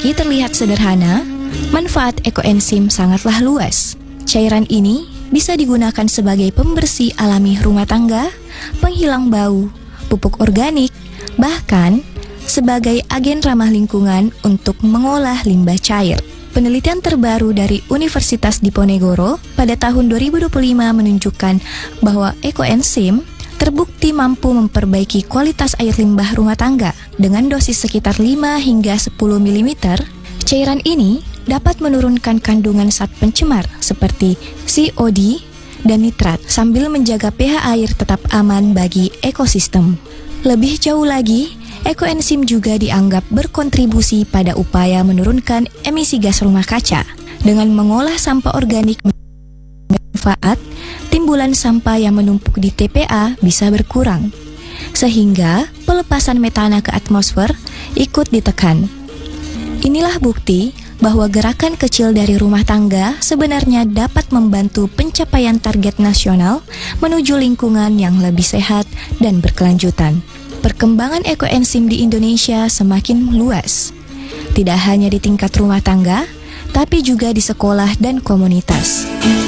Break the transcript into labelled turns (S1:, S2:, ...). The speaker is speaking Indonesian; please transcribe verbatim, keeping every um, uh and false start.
S1: Meski terlihat sederhana, manfaat ekoenzim sangatlah luas. Cairan ini bisa digunakan sebagai pembersih alami rumah tangga, penghilang bau, pupuk organik, bahkan sebagai agen ramah lingkungan untuk mengolah limbah cair. Penelitian terbaru dari Universitas Diponegoro pada tahun dua ribu dua puluh lima menunjukkan bahwa ekoenzim terbukti mampu memperbaiki kualitas air limbah rumah tangga. Dengan dosis sekitar lima hingga sepuluh mililiter, cairan ini dapat menurunkan kandungan zat pencemar seperti C O D dan nitrat sambil menjaga pH air tetap aman bagi ekosistem. Lebih jauh lagi, ekoenzim juga dianggap berkontribusi pada upaya menurunkan emisi gas rumah kaca. Dengan mengolah sampah organik bermanfaat, timbulan sampah yang menumpuk di T P A bisa berkurang, sehingga pelepasan metana ke atmosfer ikut ditekan. Inilah bukti bahwa gerakan kecil dari rumah tangga sebenarnya dapat membantu pencapaian target nasional menuju lingkungan yang lebih sehat dan berkelanjutan. Perkembangan ekoenzim di Indonesia semakin luas, tidak hanya di tingkat rumah tangga, tapi juga di sekolah dan komunitas.